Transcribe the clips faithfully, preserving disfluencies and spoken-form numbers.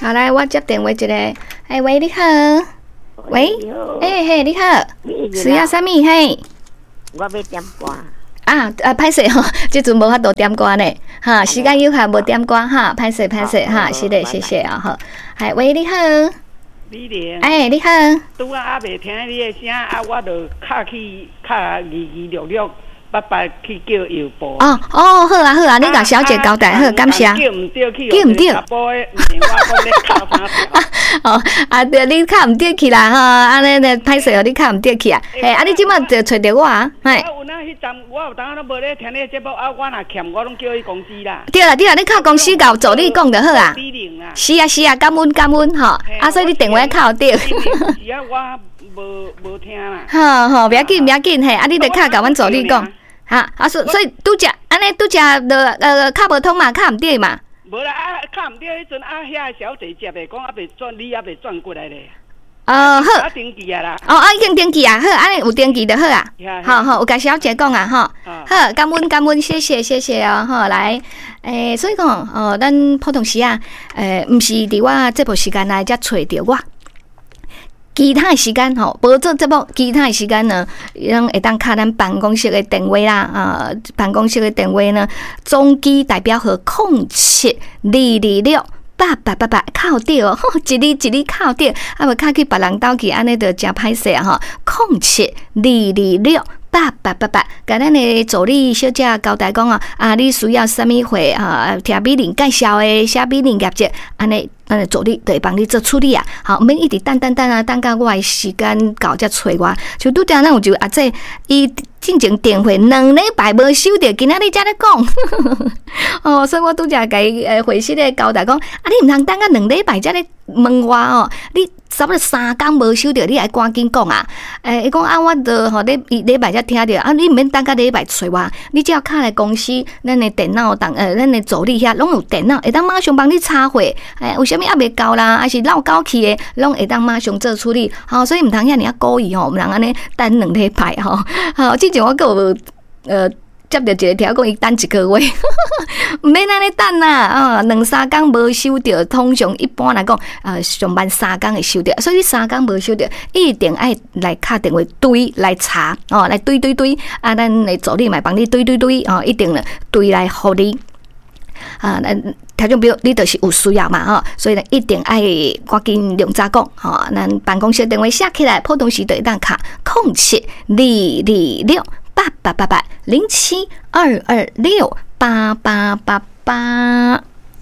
好，来，我接电话一个。哎，喂，你好。喂，哎嘿，你好，需要啥物？嘿， 我要点歌。 啊啊，歹势吼，即阵无法度点歌呢，哈，时间有限，无点歌哈，歹势歹势哈，是的，谢谢啊，好。哎，喂，你好。 李玲， 哎，你好。 拄啊还袂听你的声，啊，我就敲去敲二二六六八八去叫药部。 哦哦，好啊好啊，你甲小姐交代好，感谢。 叫唔对去， 叫唔对。 查甫的，唔是我讲咧敲啥条。 哦，啊，对，你敲唔对去啦吼，安尼咧歹势哦，你敲唔对去啊。嘿，啊，你即摆就找着我啊，嘿。 啊，有哪迄站，我有当都无咧听你节目，啊，我若欠，我拢叫伊公司啦。 对啦对啦，你靠公司甲助理讲就好啊。 李玲啦。 是啊是啊，感恩感恩吼，啊，所以你电话敲对。 是啊，我无无听啦。 好好，不要紧不要紧，嘿，啊，你得敲甲阮助理讲。哈啊，所所以拄则安尼拄则就呃敲无通嘛，敲唔对嘛。 无啦，啊敲唔对，迄阵啊遐小姐接的，讲啊袂转，你啊袂转过来咧。 哦好。 啊登记啊啦。 哦啊已经登记啊，好，安尼有登记就好啊。好好，有甲小姐讲啊，吼。好，感恩感恩，谢谢谢谢哦，好来，诶，所以讲哦，咱普通时啊，诶，毋是伫我节目时间内才找着我。其他的时间吼，无做节目，其他的时间呢，咱会当敲咱办公室的电话啦，啊，办公室的电话呢，总机代表号空七二二六八八八八，靠对哦，一哩一哩靠对，啊，无敲去别人兜去，安尼就真歹势啊吼，空七二二六。八八八八，甲咱的助理小姐交代讲啊，啊，你需要什么货啊？听美玲介绍的，写美玲业绩，安尼，咱的助理就会帮你做处理啊。好，免一直等等等啊，等到我的时间到才找我。就拄则咱有就啊，这伊进前电话两礼拜无收到，今仔日才咧讲。哦，所以我拄则甲伊诶回信咧交代讲，啊，你毋通等到两礼拜才咧问我哦，你差不多三工无收到，你还赶紧讲啊！诶、欸，伊讲啊，我着吼礼礼拜才听着啊，你毋免等到礼拜找我，你只要敲来公司，咱的电脑档呃，咱的助理遐拢有电脑，会当马上帮你查货。诶、欸，有啥物还袂够啦，还是漏交去的，拢会当马上做处理。好、哦，所以毋通遐尔啊故意吼，毋通安尼等两礼拜吼。好，之前我个有呃。接到一个条讲，伊等一个月，毋免安尼等啦，啊，两三工无收到，通常一般来讲，呃，上班三工会收到，所以你三工无收到，一定爱来敲电话对来查，哦，来对对对，啊，咱的助理嘛帮你对对对，哦，一定了对来互你，啊，咱听众朋友，你就是有需要嘛，吼、哦，所以呢，一定爱赶紧用早讲，吼、哦，咱办公室电话写起来，普通时就会当敲空七二二六。八八八八零七二二六八八八八。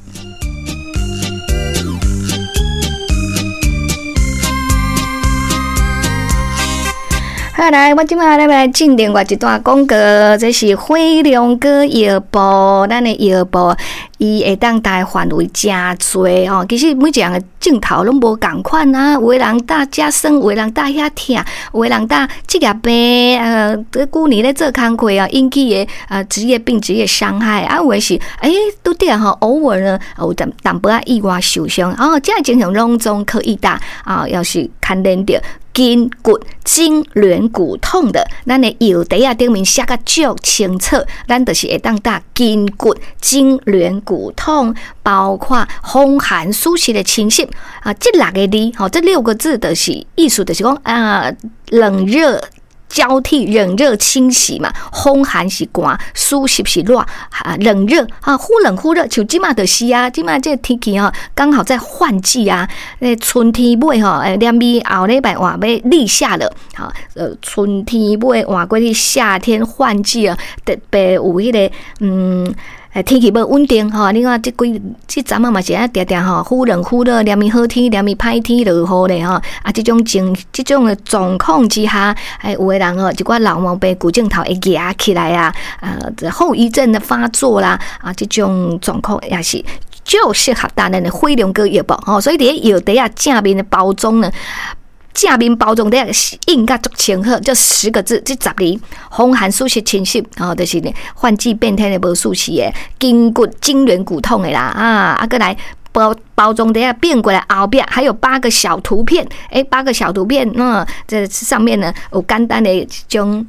好来，我今摆来来进另外一段广告，这是辉龙哥药部，咱的药部伊会当大范围真侪哦。其实每一样的镜头拢无共款啊，有的人打甲酸，有的人打遐疼，有的人打职业病，呃，这旧年咧做工课啊，引起的呃职业病、职业伤害啊，有的是诶，拄点吼，偶尔呢有淡淡薄仔意外受伤，哦，这情形拢总可以打啊，要是牵连着。筋骨、筋挛骨痛的，咱的药袋啊顶面写甲足清楚，咱就是会当打筋骨、筋挛骨痛，包括风寒暑湿的侵袭啊，这六个字，吼，这六个字的是意思，就是讲啊，冷热。交替冷热侵袭嘛，风寒是寒，暑湿是热，啊冷热啊忽冷忽热，像即马就是啊，即马这天气哈，刚好在换季啊，诶春天尾哈，诶连咪后礼拜话要立夏了，好呃春天尾换过去夏天换季啊，特别有迄个嗯。诶，天气无稳定吼，你看即几即阵啊嘛是啊，定定吼忽冷忽热，连咪好天，连咪歹天落雨咧吼。啊，即种情即种诶状况之下，诶，有诶人吼，一寡老毛病、骨镜头会压起来啊，呃，后遗症的发作啦，啊，即种状况也是就适合咱的辉龙哥药包吼。所以伫药袋啊正面的包装呢。正面包装底印甲足清楚，就十个字，这十字风寒暑湿侵袭，哦，就是呢换季变天的无舒适的筋骨筋挛骨痛的啦啊，啊，过来包包装底下变过来后边还有八个小图片，诶、欸，八个小图片，嗯，这上面呢有简单的这种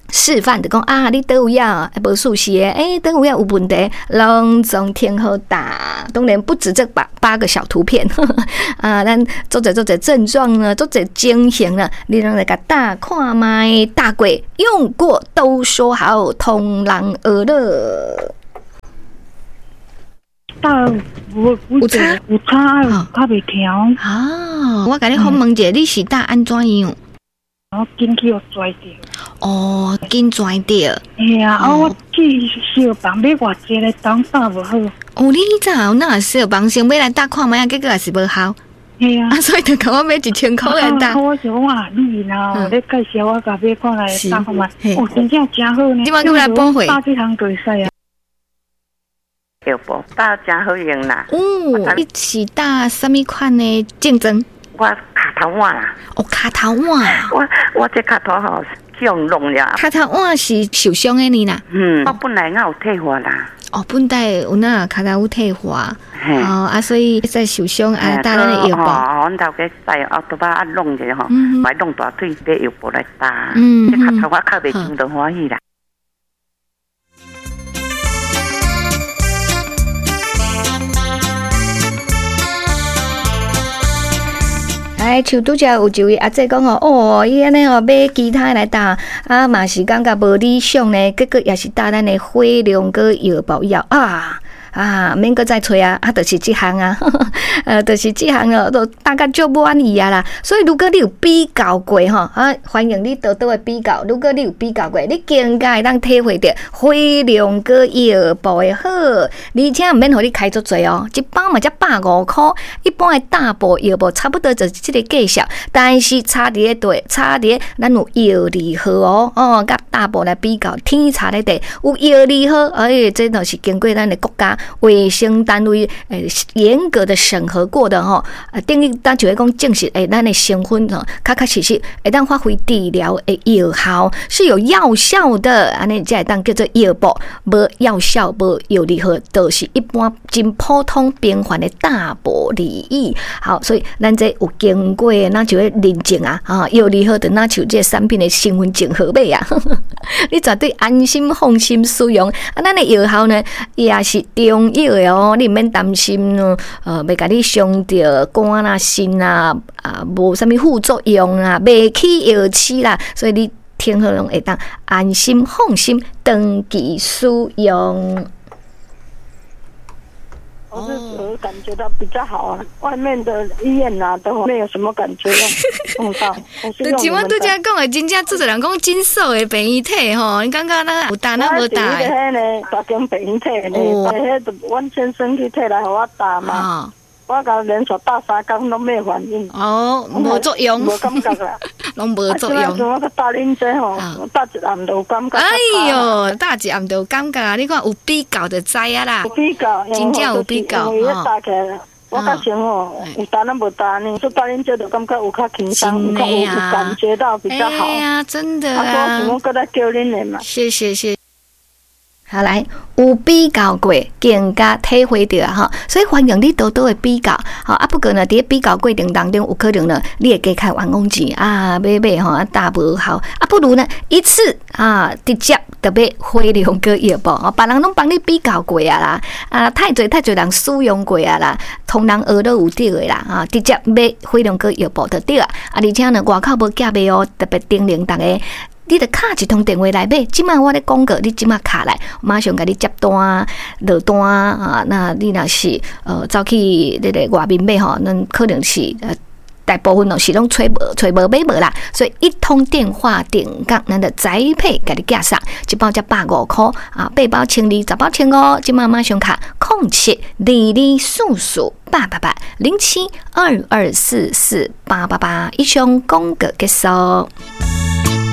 示范的讲啊，你倒有呀，无熟悉的，哎，倒有呀有问题，拢总挺好打。当然不止这八八个小图片呵呵啊，咱做者做者症状呢，做者情形呢，你让来个大看麦大鬼用过都说好，同人而乐。 大有有差有差，较袂调。 啊，我甲你访问者，你是打安怎样？ 我紧去互拽着。 哦，紧拽着。 嘿啊，啊我去小房买偌济来当打无好。 哦，你早那小房先买来打看卖啊，结果也是无效。 嘿啊， 啊，所以就甲我买一千块来打。 我想讲啊，你啦，你介绍我甲买看来打看卖，哦，真正真好呢。 今晚过来补货。 打这项对使啊。 药补打真好用啦。 哦，你是打什么款的竞争？ 我卡头碗啦。 哦，卡头碗。 我我这卡头吼用弄了。 卡头碗是受伤的呢啦。 嗯，我本来我有退化啦。 哦，本来有那卡头有退化。哦啊，所以在受伤啊，打咱的药补。 哦，阮头家使后头把啊弄者吼，买弄大腿买药补来打。 嗯， 这卡头我较袂真得欢喜啦。 哎，像拄则有一位阿姐讲哦，哦，伊安尼哦买其他来打，啊嘛是感觉无理想呢，结果也是打咱的火龙果药补药啊。啊，免搁再找啊，啊，就是这项啊，呵呵呃，就是这项哦，都大概足满意啊啦。所以如果你有比较过吼，啊，欢迎你多多的比较。如果你有比较过，你更加会当体会到火龙果药补的好，而且毋免互你开足济哦，一包嘛才百五块，一般的大补药补差不多就是这个价钱，但是差伫咧对，差伫咱有药理号哦，哦，甲大补来比较，天差咧地有药理号，哎，这都是经过咱的国家卫生单位诶严格的审核过的吼，啊，等于咱就会讲证实诶，咱的成分吼，确确实实会当发挥治疗诶药效，是有药效的，安尼才会当叫做药补，无药效无药理号，就是一般真普通平凡的大补而已。好，所以咱这有经过，那就会认证啊，啊，药理号的那像这产品的身份证号码啊，你绝对安心放心使用。啊，咱的药效呢，也是中药的哦，你毋免担心哦，呃，袂甲你伤着肝啊、肾啊，啊，无啥物副作用啊，袂起药气啦，所以你听好拢会当安心放心登记使用。 我是我感觉到比较好啊，外面的医院啊都没有什么感觉用到。 对，今晚拄则讲的，真正做者人讲真少的病医体吼，你感觉那有打那无打？ 我是迄个大间病医体呢，迄个阮先生去摕来互我打嘛。我甲连续打三工拢没反应。哦， 无作用， 无感觉啦， 拢无作用。 我个打恁这吼，打一暗就有感觉。 哎哟，打一暗就有感觉，你看有比较就知啊啦。 有比较， 真正有比较。 因为打起来，我较前吼有打那无打呢，就打恁这就感觉有较轻松，有有感觉到比较好。 哎呀，真的啊。 啊，我想搁来叫恁的嘛。 谢谢谢。好来，有比较过，更加体会到哈，所以欢迎你多多的比较。好啊，不过呢，伫比较过程当中，有可能呢，你会加开冤枉钱啊，买买吼啊，打无好啊，不如呢一次啊，直接特别火龙果药补啊，别人拢帮你比较过啊啦，啊，太侪太侪人使用过啊啦，同人学都有对的啦啊，直接买火龙果药补就对啊，啊，而且呢，外口无假卖哦，特别叮咛大家。你得卡一通电话来买，即摆我咧广告，你即摆卡来，马上甲你接单、落单啊！那你若是呃走去迄个外面买吼，那可能是呃大部分拢是拢揣无、揣无买无啦，所以一通电话定岗，咱的宅配甲你寄上，一包才百五箍啊，八包千二，十包千五，即摆马上卡空七二二四四八八八零七二二四四八八八，以上广告结束。